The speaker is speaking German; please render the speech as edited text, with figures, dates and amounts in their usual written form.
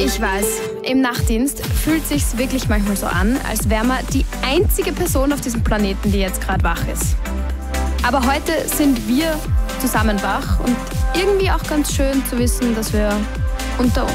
Ich weiß, im Nachtdienst fühlt sich's wirklich manchmal so an, als wäre man die einzige Person auf diesem Planeten, die jetzt gerade wach ist. Aber heute sind wir zusammen wach und irgendwie auch ganz schön zu wissen, dass wir unter